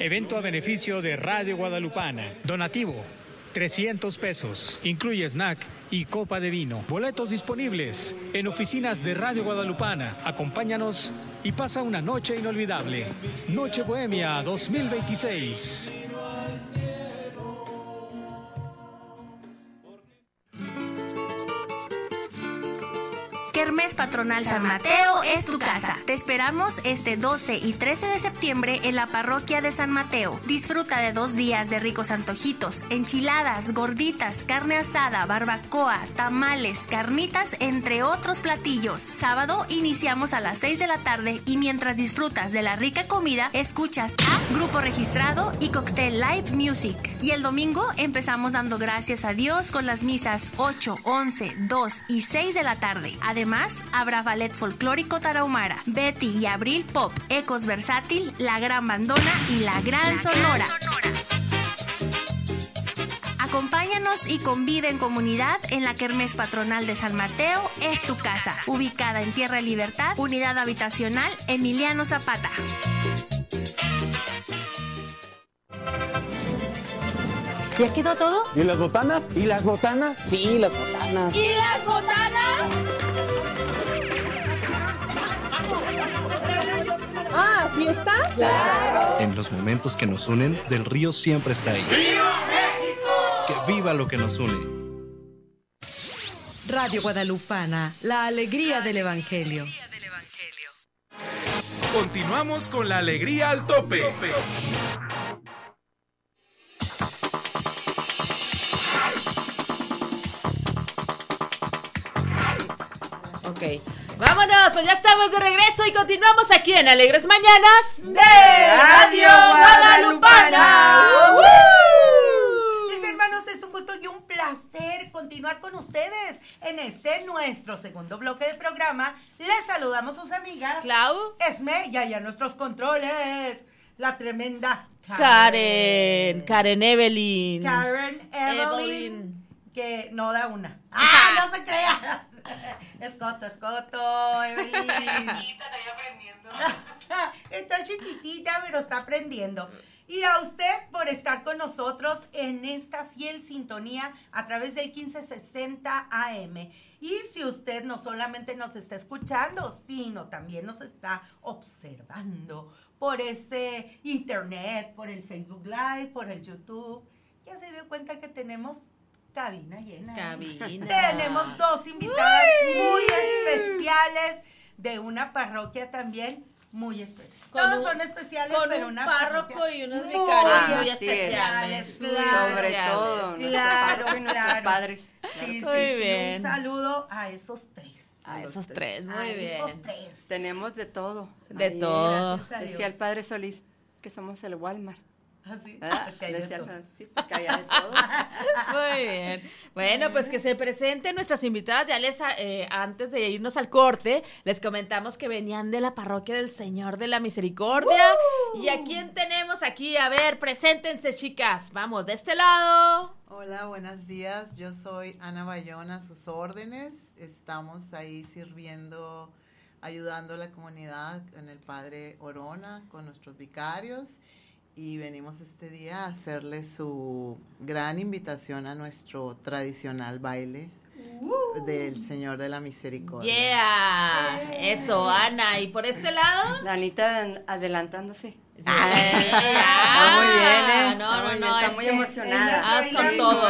Evento a beneficio de Radio Guadalupana. Donativo, 300 pesos. Incluye snack y copa de vino. Boletos disponibles en oficinas de Radio Guadalupana. Acompáñanos y pasa una noche inolvidable. Noche Bohemia 2026. Kermés Patronal San Mateo es tu casa. Te esperamos este 12 y 13 de septiembre en la parroquia de San Mateo. Disfruta de 2 días de ricos antojitos, enchiladas, gorditas, carne asada, barbacoa, tamales, carnitas, entre otros platillos. Sábado iniciamos a las 6 de la tarde y mientras disfrutas de la rica comida, escuchas a Grupo Registrado y Cocktail Live Music. Y el domingo empezamos dando gracias a Dios con las misas 8, 11, 2 y 6 de la tarde. Además, habrá ballet folclórico tarahumara, Betty y Abril Pop, Ecos Versátil, La Gran Bandona y La Gran Sonora. Acompáñanos y convive en comunidad en la Kermés Patronal de San Mateo es tu casa, ubicada en Tierra Libertad, Unidad Habitacional Emiliano Zapata. ¿Ya quedó todo? ¿Y las botanas? ¿Y las botanas? Sí, las botanas. ¿Y las botanas? Ah, ¿fiesta? ¡Claro! En los momentos que nos unen, Del Río siempre está ahí. ¡Viva México! ¡Que viva lo que nos une! Radio Guadalupana, la alegría del Evangelio. Continuamos con la alegría al tope. Ok, vámonos, pues ya estamos de regreso y continuamos aquí en Alegres Mañanas de Radio Guadalupana. Mis hermanos, es un gusto y un placer continuar con ustedes en este nuestro segundo bloque de programa. Les saludamos sus amigas Clau, Esme y allá nuestros controles, la tremenda Karen Evelyn, que no da una. No se crea. Escoto, Evelyn. Estoy aprendiendo. Está chiquitita, pero está aprendiendo. Y a usted por estar con nosotros en esta fiel sintonía a través del 1560 AM. Y si usted no solamente nos está escuchando, sino también nos está observando por ese internet, por el Facebook Live, por el YouTube, ya se dio cuenta que tenemos cabina llena. Tenemos 2 invitadas muy especiales de una parroquia también muy especial. Todos son especiales, pero una párroco y unos vicarios muy especiales. Claro, sobre todo, claro, y nuestros padres. Sí, muy bien. Un saludo a esos 3. A esos tres, muy bien. Esos 3. Tenemos de todo. De todo. Decía el padre Solís que somos el Walmart. ¿Ah, sí? Sí, porque había de todo. Muy bien. Bueno, pues que se presenten nuestras invitadas. Ya antes de irnos al corte, les comentamos que venían de la parroquia del Señor de la Misericordia. ¿Y a quién tenemos aquí? A ver, preséntense, chicas. Vamos, de este lado. Hola, buenos días. Yo soy Ana Bayona, a sus órdenes. Estamos ahí sirviendo, ayudando a la comunidad en el Padre Orona, con nuestros vicarios. Y venimos este día a hacerle su gran invitación a nuestro tradicional baile del Señor de la Misericordia. Yeah, eso, Ana. ¿Y por este lado? Danita adelantándose. Sí. Está muy bien, No, está muy emocionada. Con todo.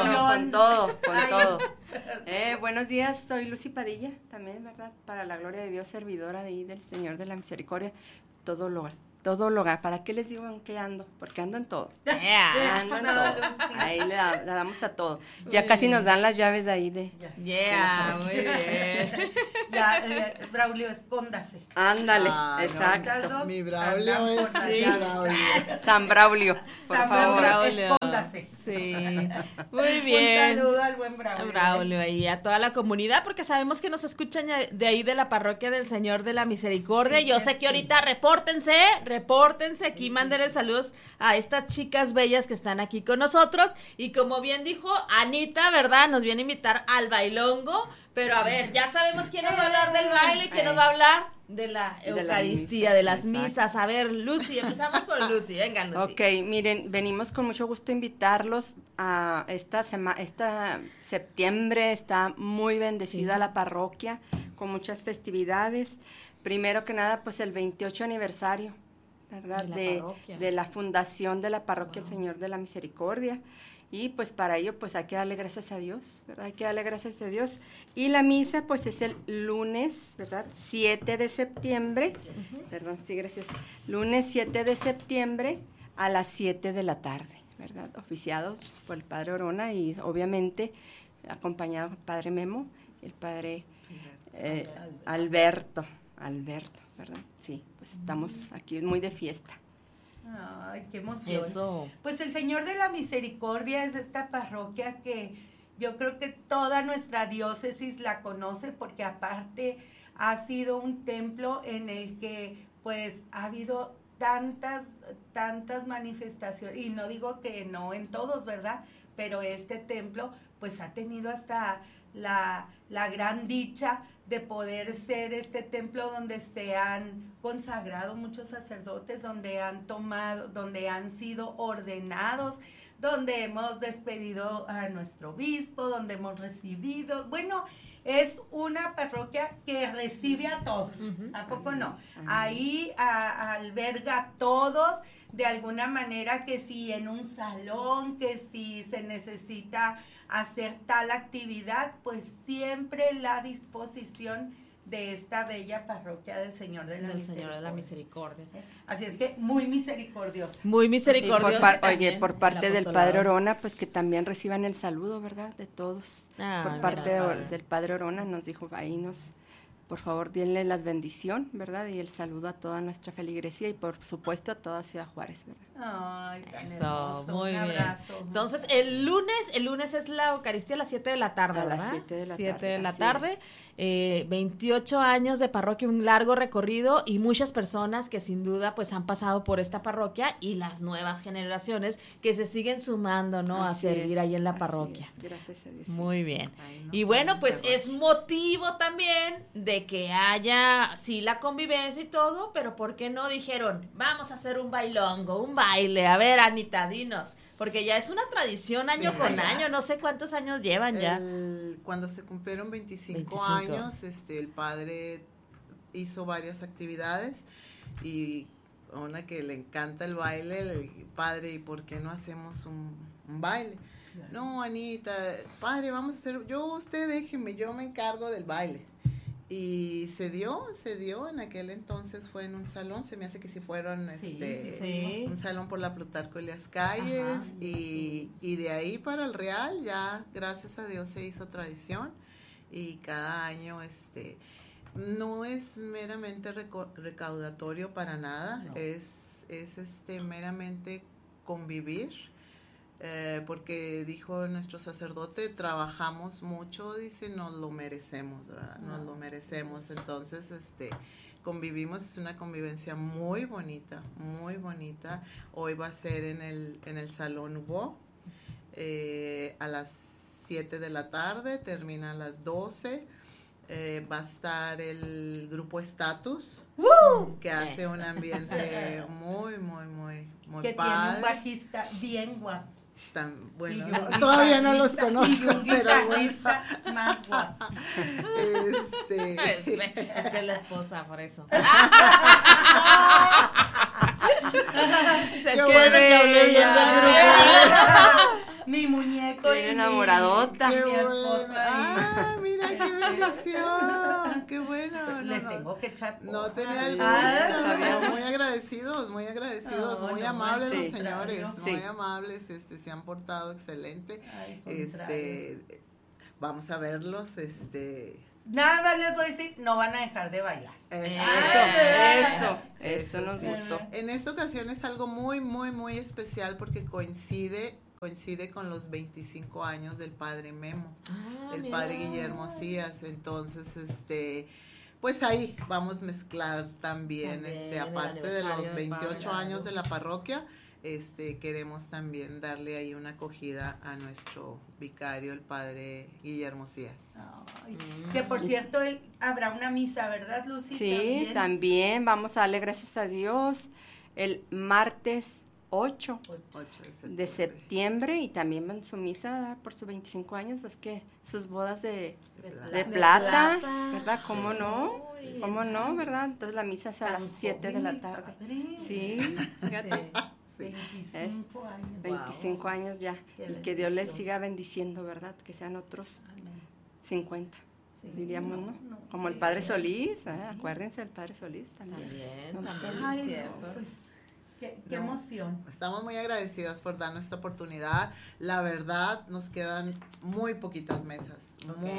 Con todo. Buenos días, soy Lucy Padilla, también, ¿verdad? Para la gloria de Dios, servidora de ahí del Señor de la Misericordia, todo lo ¿para qué les digo en qué ando? Porque ando en todo. Ando en todo. Ahí le damos a todo. Ya casi nos dan las llaves de ahí de muy bien. Ya, Braulio, escóndase. Ándale, exacto. Mi Braulio es San Braulio, por favor. Braulio, escóndase. Sí, muy bien. Un saludo al buen Braulio. Braulio y a toda la comunidad, porque sabemos que nos escuchan de ahí de la parroquia del Señor de la Misericordia. Sí, yo sé que ahorita repórtense aquí, mándenle saludos a estas chicas bellas que están aquí con nosotros. Y como bien dijo Anita, ¿verdad? Nos viene a invitar al bailongo. Pero a ver, ya sabemos quién nos va a hablar del baile, quién nos va a hablar de la Eucaristía, de las exacto. misas. A ver, Lucy, empezamos por Lucy. Venga, Lucy. Ok, miren, venimos con mucho gusto a invitarlos a esta septiembre. Está muy bendecida la parroquia, con muchas festividades. Primero que nada, pues el 28 aniversario, ¿verdad? De la fundación de la parroquia El Señor de la Misericordia. Y pues para ello pues hay que darle gracias a Dios, ¿verdad? Hay que darle gracias a Dios. Y la misa pues es el lunes, ¿verdad? 7 de septiembre, perdón, sí, gracias. Lunes 7 de septiembre a las 7 de la tarde, ¿verdad? Oficiados por el Padre Orona y obviamente acompañado del Padre Memo, el Padre Alberto, ¿verdad? Sí, pues estamos aquí muy de fiesta. Ay, qué emoción. Eso. Pues el Señor de la Misericordia es esta parroquia que yo creo que toda nuestra diócesis la conoce, porque aparte ha sido un templo en el que pues ha habido tantas manifestaciones, y no digo que no en todos, ¿verdad? Pero este templo pues ha tenido hasta la gran dicha de poder ser este templo donde se han consagrado muchos sacerdotes, donde han sido ordenados, donde hemos despedido a nuestro obispo, donde hemos recibido, bueno, es una parroquia que recibe a todos, ¿a poco no? Ahí alberga a todos, de alguna manera, que si en un salón, que si se necesita hacer tal actividad, pues siempre la disposición de esta bella parroquia del Señor de la Misericordia. Así es que muy misericordiosa. Muy misericordiosa. Por parte del Padre Orona, pues que también reciban el saludo, ¿verdad? De todos. Por parte del Padre Orona nos dijo, ahí por favor, denle las bendición, ¿verdad? Y el saludo a toda nuestra feligresía y por supuesto a toda Ciudad Juárez, ¿verdad? Ay, tan Eso, hermoso, muy un bien. abrazo. Entonces, el lunes es la Eucaristía a las 7 de la tarde, A ¿verdad? las 7 de la 7 tarde, de la así tarde. 28 años de parroquia, un largo recorrido y muchas personas que sin duda pues han pasado por esta parroquia y las nuevas generaciones que se siguen sumando, ¿no? Así a servir ahí en la así parroquia. es, gracias a Dios. Muy bien. Ahí nos Y bueno, vamos, pues pero es motivo también de que haya, sí, la convivencia y todo, pero ¿por qué no dijeron, vamos a hacer un bailongo, un baile? A ver, Anita, dinos, porque ya es una tradición año con año, no sé cuántos años llevan ya. Cuando se cumplieron 25 años, el padre hizo varias actividades y a una que le encanta el baile, le dije, padre, ¿y por qué no hacemos un baile? Claro. No, Anita, padre, vamos a hacer, usted déjeme, yo me encargo del baile. Y se dio, en aquel entonces fue en un salón, se me hace que sí fueron un salón por la Plutarco Elías Calles. Ajá, y de ahí para el Real ya, gracias a Dios, se hizo tradición y cada año no es meramente recaudatorio para nada, no. es meramente convivir. Porque dijo nuestro sacerdote, trabajamos mucho, dice, nos lo merecemos, ¿verdad? Nos lo merecemos. Entonces, convivimos, es una convivencia muy bonita, muy bonita. Hoy va a ser en el Salón Hugo, a las 7 de la tarde, termina a las 12. Va a estar el grupo Status, que hace un ambiente muy, muy, muy, muy que padre. Tiene un bajista bien guapo. Bueno, todavía no los conozco, pero bueno. Más guapo. Es que es la esposa, por eso. Es que bueno que hablé bien del grupo. Mi muñeco bien enamoradota. Mi esposa. Mira qué bendición. Qué bueno. Les tengo que echar. No tenía el gusto. Muy agradecidos, muy amables los señores, muy amables, se han portado excelente. Vamos a verlos, Nada más les voy a decir, no van a dejar de bailar. Eso nos gustó. En esta ocasión es algo muy, muy, muy especial porque coincide con los 25 años del padre Memo, el padre Guillermo Cías. Entonces, pues ahí vamos a mezclar también aparte de los 28 años de la parroquia, queremos también darle ahí una acogida a nuestro vicario, el padre Guillermo Cías. Que por cierto, habrá una misa, ¿verdad, Lucy? Sí, también vamos a darle gracias a Dios el martes 8 de septiembre, y también van su misa por sus 25 años, es que sus bodas de plata, ¿verdad? ¿Cómo no? ¿Cómo no, verdad? Entonces la misa es a las 7 de la tarde. Sí, fíjate. Sí. 25 años. 25 años ya. Y que Dios les siga bendiciendo, ¿verdad? Que sean otros 50, diríamos, ¿no? Como el Padre Solís, acuérdense del Padre Solís también. También, es cierto. Pues, qué emoción. Estamos muy agradecidas por darnos esta oportunidad. La verdad, nos quedan muy poquitas mesas,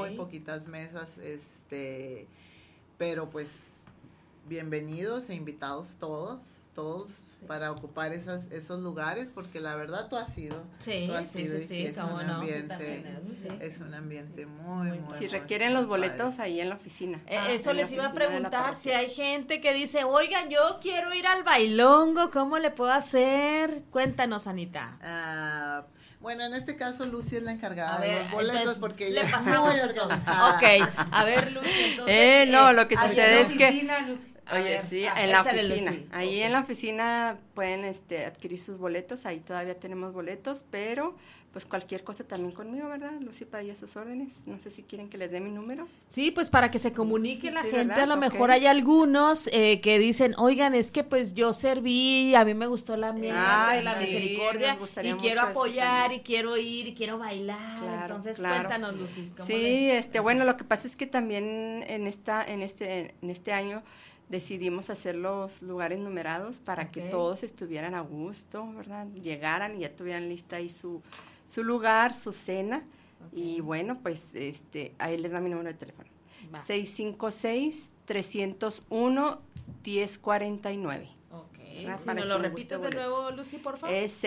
pero pues bienvenidos e invitados todos para ocupar esos lugares, porque la verdad tú has ido. Sí, es un ambiente, es un ambiente muy si requieren los boletos ahí en la oficina. Eso les iba a preguntar, si hay gente que dice, oigan, yo quiero ir al bailongo, ¿cómo le puedo hacer? Cuéntanos, Anita. Bueno, en este caso Lucy es la encargada de los boletos, entonces, porque le ella pasamos es muy organizada. Ok, a ver, Lucy, entonces. No, lo que sucede es que... Lucy. Oye, sí, en la oficina. Ahí en la oficina pueden adquirir sus boletos, ahí todavía tenemos boletos, pero pues cualquier cosa también conmigo, ¿verdad? Lucy Padilla, a sus órdenes. No sé si quieren que les dé mi número. Sí, pues para que se comunique la gente, ¿verdad? a lo mejor hay algunos que dicen, oigan, es que pues yo serví, a mí me gustó la la misericordia, y quiero apoyar, y quiero ir, y quiero bailar. Claro, entonces cuéntanos, Lucy. Sí, bueno, lo que pasa es que también en este año decidimos hacer los lugares numerados para que todos estuvieran a gusto, ¿verdad? Llegaran y ya tuvieran lista ahí su lugar, su cena. Y bueno, pues ahí les va mi número de teléfono. 656-301-1049. Si nos lo repites de nuevo, Lucy, por favor. Es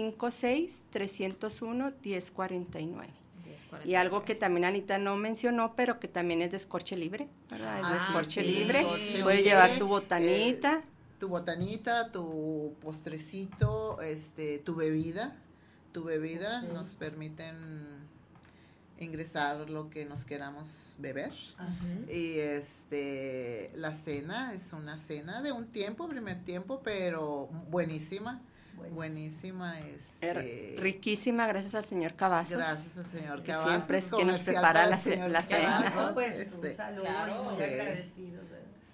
656-301-1049. Y algo que también Anita no mencionó, pero que también es descorche libre, ¿verdad? Es descorche libre. Puedes llevar tu botanita. Tu postrecito, tu bebida. Nos permiten ingresar lo que nos queramos beber. Y la cena es una cena de un primer tiempo, pero buenísima. Riquísima, gracias al señor Cavazos. Gracias al señor Cavazos. Siempre es quien nos prepara la cena. Pues un saludo y muy agradecidos.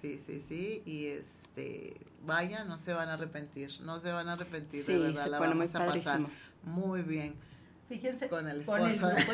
Sí, y vayan, no se van a arrepentir, de verdad, se la pone vamos muy a pasar padrísimo. Muy bien. Fíjense, con el grupo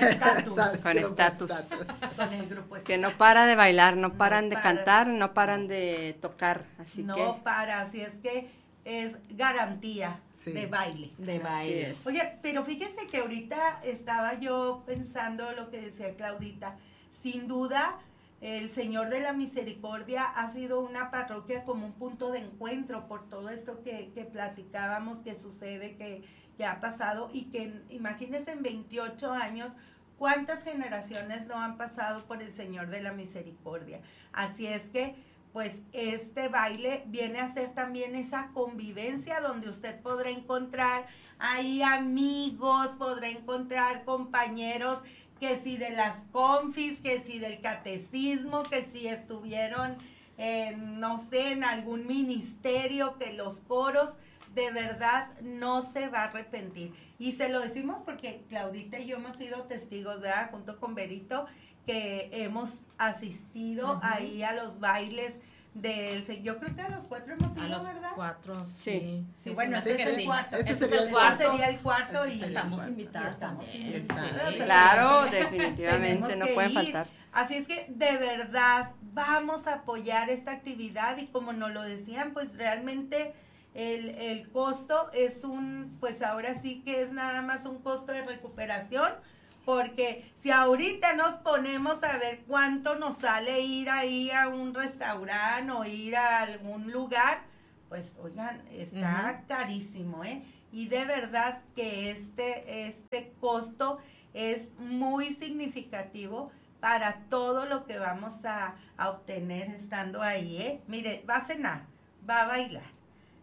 estatus. Con el grupo estatus. Que no para de bailar, no paran de cantar, no paran de tocar, así es que es garantía de baile. Oye, pero fíjese que ahorita estaba yo pensando lo que decía Claudita. Sin duda, el Señor de la Misericordia ha sido una parroquia como un punto de encuentro por todo esto que platicábamos, que sucede, que ha pasado, y que imagínense en 28 años, ¿cuántas generaciones no han pasado por el Señor de la Misericordia? Así es que pues este baile viene a ser también esa convivencia donde usted podrá encontrar ahí amigos, podrá encontrar compañeros, que si de las confis, que si del catecismo, que si estuvieron, no sé, en algún ministerio, que los coros, de verdad no se va a arrepentir. Y se lo decimos porque Claudita y yo hemos sido testigos, ¿verdad? Junto con Berito, que hemos asistido ahí a los bailes yo creo que a los 4 hemos ido, ¿verdad? A los 4, sí. Bueno, este es el cuarto. Este sería el cuarto y estamos invitadas también. Claro, definitivamente no pueden faltar. Así es que de verdad vamos a apoyar esta actividad, y como nos lo decían, pues realmente el costo es pues ahora sí que es nada más un costo de recuperación, porque si ahorita nos ponemos a ver cuánto nos sale ir ahí a un restaurante o ir a algún lugar, pues oigan, está carísimo, y de verdad que este costo es muy significativo para todo lo que vamos a obtener estando ahí, Mire, va a cenar, va a bailar,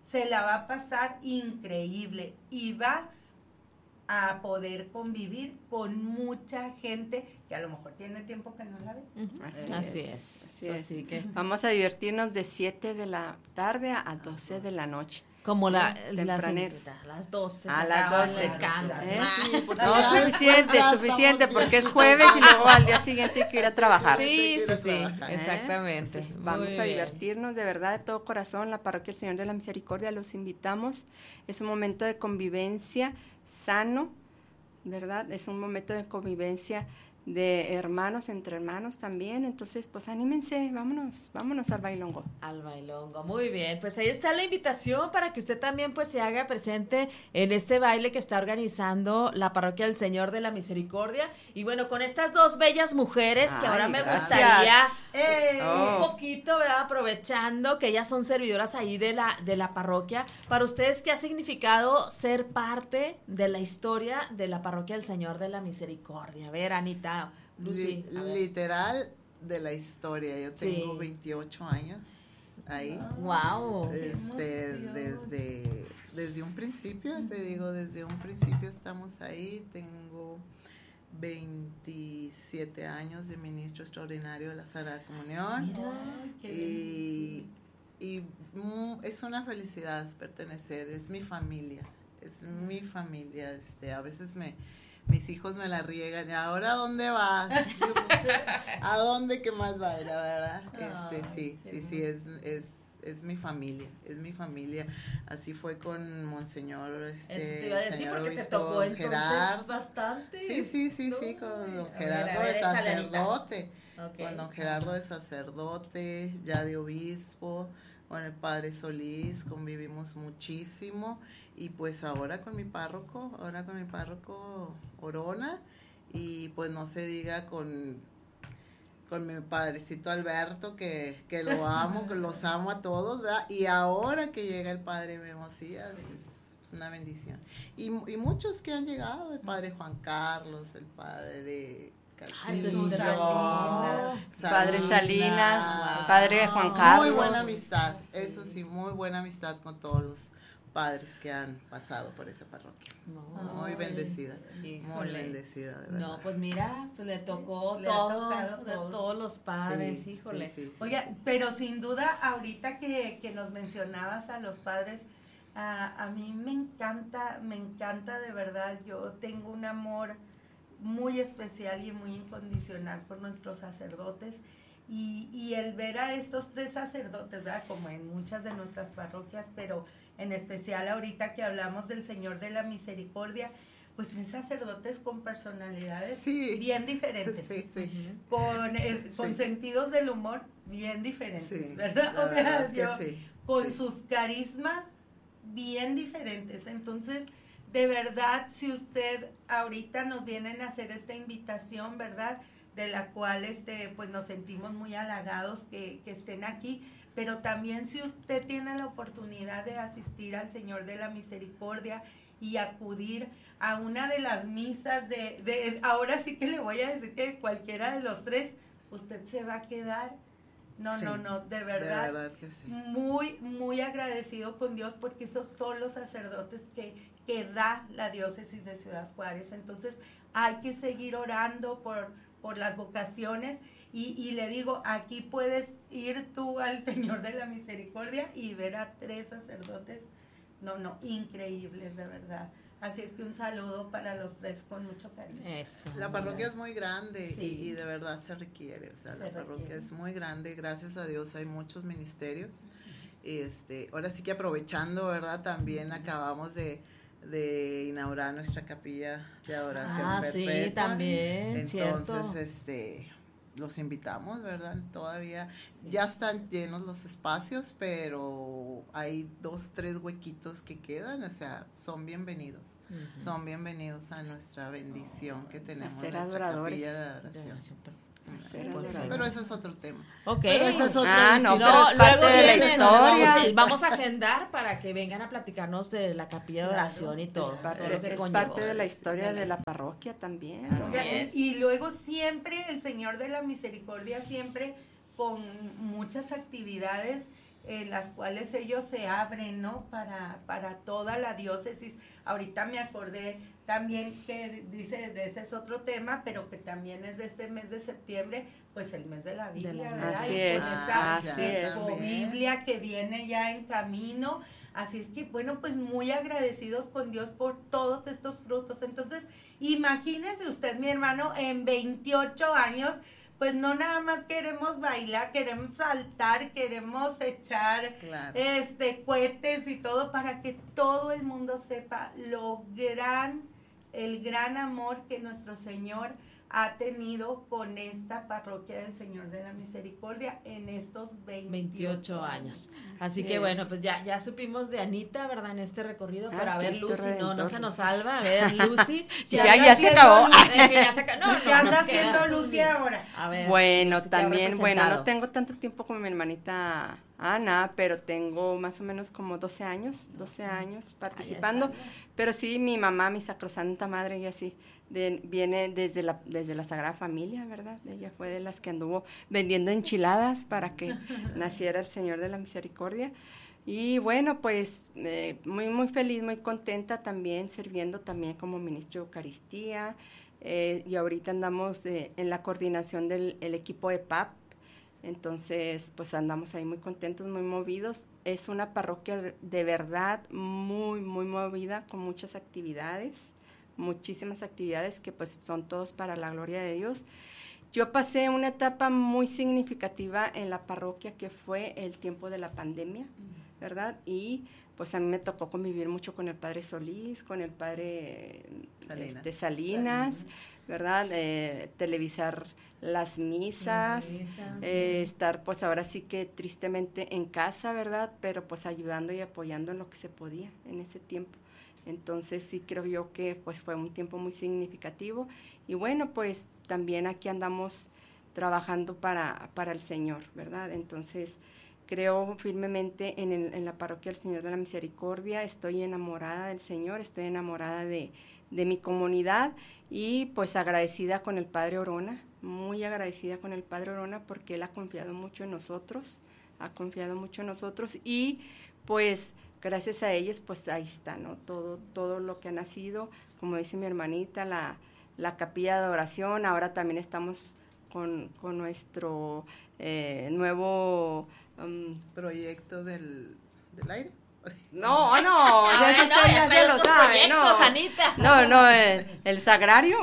se la va a pasar increíble y va a poder convivir con mucha gente que a lo mejor tiene tiempo que no la ve. Así es. Así que vamos a divertirnos de 7 de la tarde a 12 de la noche. Como las 12. A las 12. Pues No, suficiente, porque es jueves y luego al día siguiente hay que ir a trabajar. Sí, exactamente. Entonces, vamos a divertirnos de verdad, de todo corazón. La Parroquia del Señor de la Misericordia, los invitamos. Es un momento de convivencia sano, ¿verdad? Es un momento de convivencia de hermanos, entre hermanos también. Entonces, pues anímense, vámonos al bailongo. Al bailongo, muy bien. Pues ahí está la invitación para que usted también pues se haga presente en este baile que está organizando la Parroquia del Señor de la Misericordia. Y bueno, con estas dos bellas mujeres que ahora me gustaría un poquito, ¿verdad? Aprovechando que ellas son servidoras ahí de la parroquia. Para ustedes, ¿qué ha significado ser parte de la historia de la Parroquia del Señor de la Misericordia? A ver, Anita. Lucy, literal de la historia. Yo tengo 28 años ahí. Wow. Desde un principio, te digo, desde un principio estamos ahí. Tengo 27 años de ministro extraordinario de la Sagrada Comunión. Y es una felicidad pertenecer, es mi familia. A veces mis hijos me la riegan, ¿y ahora a dónde vas? ¿A dónde que más va? La verdad, sí, es mi familia, así fue con Monseñor, te iba a decir señor porque te obispo tocó entonces Gerard. bastante. Sí, con don Gerardo de sacerdote, con don Gerardo de sacerdote, ya de obispo, con el padre Solís, convivimos muchísimo. Y pues ahora con mi párroco Orona, y pues no se diga con mi padrecito Alberto, que lo amo, que los amo a todos, ¿verdad? Y ahora que llega el padre Memosías, es una bendición. Y muchos que han llegado, el padre Juan Carlos, el padre Padre Salinas, Padre Juan Carlos. Muy buena amistad, eso sí, muy buena amistad con todos los padres que han pasado por esa parroquia. Muy bendecida, muy bendecida, de verdad. No, pues mira, pues le tocó ha todo, tocado de todos los padres, híjole. Sí. Oye, pero sin duda, ahorita que nos mencionabas a los padres, a mí me encanta de verdad. Yo tengo un amor muy especial y muy incondicional por nuestros sacerdotes. Y el ver a estos 3 sacerdotes, ¿verdad? Como en muchas de nuestras parroquias, pero en especial ahorita que hablamos del Señor de la Misericordia, pues 3 sacerdotes con personalidades bien diferentes, con sentidos del humor bien diferentes, ¿verdad? O sea, con sus carismas bien diferentes. Entonces, de verdad, si usted ahorita nos vienen a hacer esta invitación, ¿verdad?, de la cual pues nos sentimos muy halagados que estén aquí, pero también si usted tiene la oportunidad de asistir al Señor de la Misericordia y acudir a una de las misas ahora sí que le voy a decir que cualquiera de los 3, usted se va a quedar, de verdad que sí. Muy, muy agradecido con Dios, porque esos son los sacerdotes que da la diócesis de Ciudad Juárez. Entonces hay que seguir orando por las vocaciones, y le digo, aquí puedes ir tú al Señor de la Misericordia y ver a 3 sacerdotes, increíbles, de verdad. Así es que un saludo para los 3 con mucho cariño. Eso. La parroquia es muy grande y de verdad se requiere, o sea, la parroquia es muy grande, gracias a Dios hay muchos ministerios. Ahora sí que aprovechando, ¿verdad? También acabamos de inaugurar nuestra capilla de adoración perpetua. Sí, también, entonces, los invitamos, ¿verdad? Todavía ya están llenos los espacios, pero hay 2, 3 huequitos que quedan, o sea, son bienvenidos. Son bienvenidos a nuestra bendición que tenemos en nuestra capilla de adoración. Pero ese es otro tema. Ok. Pero ese es otro luego de la historia. Vamos a agendar para que vengan a platicarnos de la capilla de oración y todo. Es parte de la historia de la parroquia también. Y luego siempre el Señor de la Misericordia, siempre con muchas actividades las cuales ellos se abren, ¿no? Para toda la diócesis. Ahorita me acordé también que dice, ese es otro tema, pero que también es de este mes de septiembre, pues el mes de la Biblia, ¿verdad? Así y es, con esta así es. Biblia que viene ya en camino. Así es que, bueno, pues muy agradecidos con Dios por todos estos frutos. Entonces, imagínese usted, mi hermano, en 28 años, pues no nada más queremos bailar, queremos saltar, queremos echar cohetes y todo para que todo el mundo sepa el gran amor que nuestro Señor ha tenido con esta parroquia del Señor de la Misericordia en estos 28 años. Así que bueno, pues ya supimos de Anita, ¿verdad? En este recorrido, pero a ver, Lucy, no se nos salva. A ver, Lucy. ya se acabó. ¿Qué anda haciendo Lucy ahora? A ver, bueno, Lucy, también, no tengo tanto tiempo como mi hermanita Ana, pero tengo más o menos como 12 años participando, pero sí, mi mamá, mi sacrosanta madre, ella sí, viene desde la Sagrada Familia, ¿verdad? Ella fue de las que anduvo vendiendo enchiladas para que naciera el Señor de la Misericordia. Y bueno, pues muy, muy feliz, muy contenta también, sirviendo también como ministro de Eucaristía, y ahorita andamos en la coordinación del equipo de PAP. Entonces, pues andamos ahí muy contentos, muy movidos. Es una parroquia de verdad muy, muy movida, con muchas actividades, muchísimas actividades que pues son todos para la gloria de Dios. Yo pasé una etapa muy significativa en la parroquia que fue el tiempo de la pandemia, ¿verdad? Y pues a mí me tocó convivir mucho con el padre Solís, con el padre Salinas, ¿verdad? Televisar las misas, estar pues ahora sí que tristemente en casa, ¿verdad? Pero pues ayudando y apoyando en lo que se podía en ese tiempo. Entonces sí creo yo que pues fue un tiempo muy significativo y bueno, pues también aquí andamos trabajando para el Señor, ¿verdad? Entonces creo firmemente en la parroquia del Señor de la Misericordia, estoy enamorada del Señor, estoy enamorada de mi comunidad y pues agradecida con el Padre Orona, muy agradecida con el Padre Orona porque él ha confiado mucho en nosotros, y pues gracias a ellos pues ahí está, ¿no? Todo lo que ha nacido, como dice mi hermanita, la capilla de adoración, ahora también estamos con nuestro nuevo proyecto del aire. No, ya se lo sabe, no, el sagrario,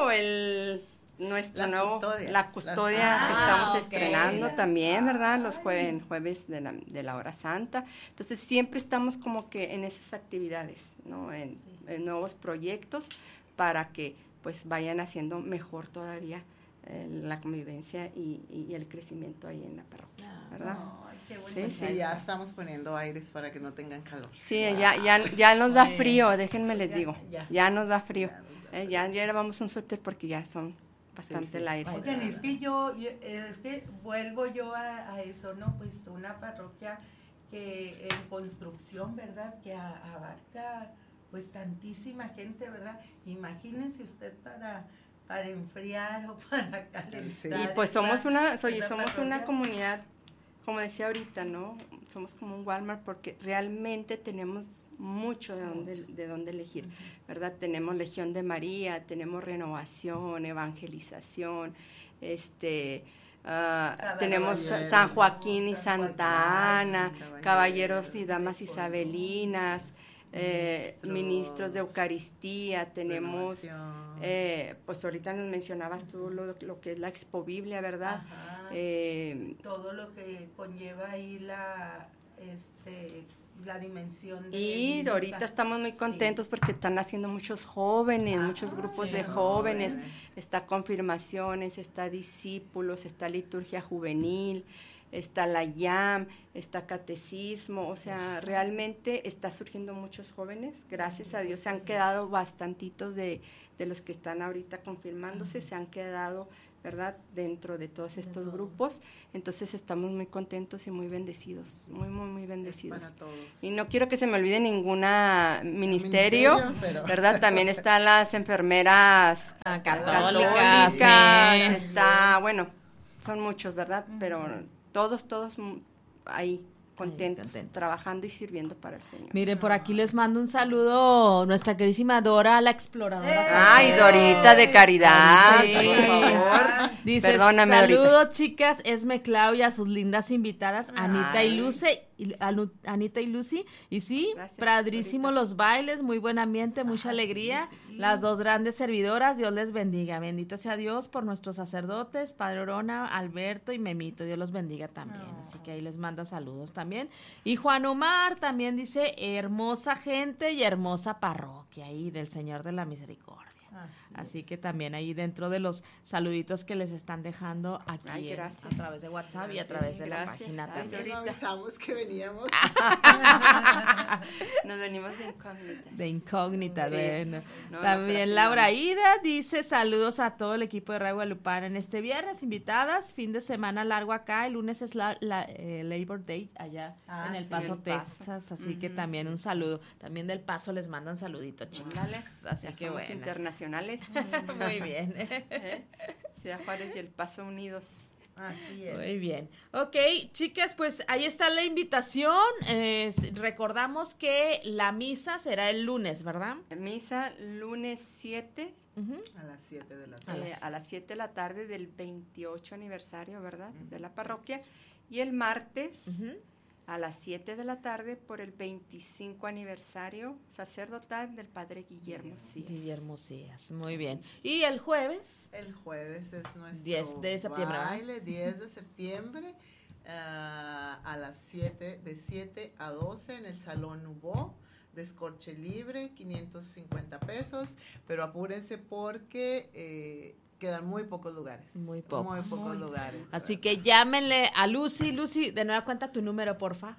la custodia que estamos estrenando también, ¿verdad? Los jueves de la hora santa. Entonces siempre estamos como que en esas actividades, ¿no? En nuevos proyectos para que pues vayan haciendo mejor todavía la convivencia y el crecimiento ahí en la parroquia, ¿verdad? Sí, ya estamos poniendo aires para que no tengan calor. Sí, ya nos da frío, déjenme les digo, ya nos da frío. Ya llevamos un suéter porque ya son bastante el aire. Oigan, es que vuelvo yo a eso, ¿no? Pues una parroquia que en construcción, ¿verdad? Que abarca pues tantísima gente, ¿verdad? Imagínense usted para enfriar o para calentar. Y pues somos una comunidad, como decía ahorita, ¿no? Somos como un Walmart porque realmente tenemos mucho de dónde elegir, ¿verdad? Tenemos Legión de María, tenemos Renovación, Evangelización, tenemos San Joaquín y Santa Ana, Caballeros y Damas Isabelinas, ministros de Eucaristía, tenemos, pues ahorita nos mencionabas tú lo que es la Expo Biblia, ¿verdad? Todo lo que conlleva ahí la dimensión y ahorita estamos muy contentos porque están haciendo muchos jóvenes, muchos grupos de jóvenes, está confirmaciones, está discípulos, está liturgia juvenil, está la YAM, está catecismo, o sea, realmente está surgiendo muchos jóvenes, gracias a Dios se han quedado bastantitos de los que están ahorita confirmándose, se han quedado, ¿verdad?, dentro de todos estos grupos, entonces estamos muy contentos y muy bendecidos, muy, muy, muy bendecidos. Para todos. Y no quiero que se me olvide ninguna ministerio, ¿verdad? También están las enfermeras católicas, está, bueno, son muchos, ¿verdad? Pero todos ahí contentos, trabajando y sirviendo para el Señor. Miren, por aquí les mando un saludo nuestra queridísima Dora, la exploradora. Ay, Dorita de Caridad, Sí. por favor. Dice, Perdóname, saludos Dorita. chicas, Esme, Clau y a sus lindas invitadas, Anita y Lucy. Y sí, Gracias, padrísimo Dorita. los bailes, muy buen ambiente, mucha alegría. sí. Las dos grandes servidoras, Dios les bendiga. Bendito sea Dios por nuestros sacerdotes, Padre Orona, Alberto y Memito. Dios los bendiga también. Así que ahí les manda saludos también. Y Juan Omar también dice, hermosa gente y hermosa parroquia ahí del Señor de la Misericordia. Así que también ahí dentro de los saluditos que les están dejando aquí Ay, a gracias. través de WhatsApp y a través de la Gracias. página Ay, también. Dorita. Avisamos que veníamos. Nos venimos de incógnitas. De incógnita, Sí. bueno. No, También no, Laura Ida dice saludos a todo el equipo de Radio Guadalupana en este viernes, invitadas, fin de semana largo acá, el lunes es Labor Day allá en El sí, Paso, El Paso. Texas, así que también un saludo, también del Paso les mandan saluditos, chicas, Ándale, así ya que somos bueno. internacionales. Muy bien. Ciudad Juárez y El Paso unidos. Así es. Muy bien. Ok, chicas, pues ahí está la invitación. Recordamos que la misa será el lunes, ¿verdad? Misa lunes 7 A las 7 de la tarde. a las 7 de la tarde del 28 aniversario, ¿verdad? De la parroquia. Y el martes a las 7 de la tarde por el 25 aniversario sacerdotal del Padre Guillermo Cías. Guillermo Cías, muy bien. ¿Y el jueves? El jueves es nuestro 10 de septiembre, ¿verdad? baile, 10 de septiembre, a las 7, de 7 a 12 en el Salón Hubo, descorche libre, 550 pesos, pero apúrense porque quedan muy pocos lugares. Muy pocos. Lugares. Así que llámenle a Lucy. Lucy, de nueva cuenta tu número, porfa.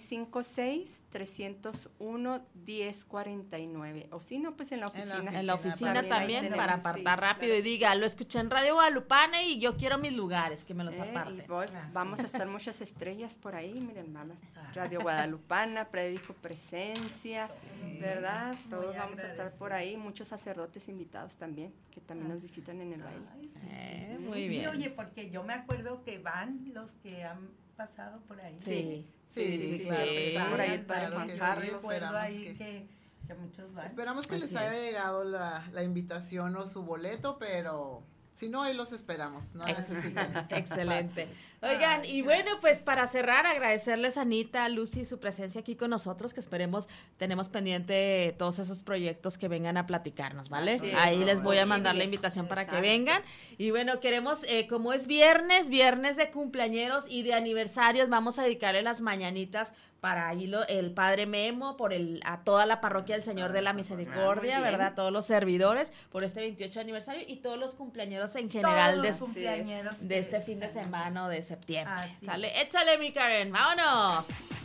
656-301-1049. O si no, pues en la oficina. En la oficina ahí también, tenemos, para sí, apartar rápido claro. y diga, lo escuché en Radio Guadalupana y yo quiero mis lugares, que me los Y aparten. pues, vamos a estar muchas estrellas por ahí, miren, vamos. Radio Guadalupana, Prédico Presencia, ¿verdad? Todos vamos a estar por ahí, muchos sacerdotes invitados también, que también nos visitan en el baile. Muy Sí, bien. oye, porque yo me acuerdo que van los que han pasado por ahí. Sí. Sí, claro, sí. claro, Por ahí el claro padre Juan que sí, Carlos. Recuerdo esperamos ahí que muchos van. Esperamos que les Así haya es. llegado la invitación o su boleto, pero si no, ahí los esperamos. No necesitan. Excelente. Oigan, y bueno, pues para cerrar, agradecerles a Anita, Lucy, su presencia aquí con nosotros, que esperemos, tenemos pendiente todos esos proyectos que vengan a platicarnos, ¿vale? Así es, Ahí les voy a posible. mandar la invitación para que Exacto. vengan. Y bueno, queremos, como es viernes de cumpleañeros y de aniversarios, vamos a dedicarle las mañanitas para ahí el Padre Memo, a toda la parroquia del Señor de la Misericordia, muy bien. ¿verdad? Todos los servidores por este 28 aniversario y todos los cumpleañeros en general Todos de, los cumpleañeros de este fin de semana o de septiembre. Así ¿Sale? Échale, mi Karen, vámonos.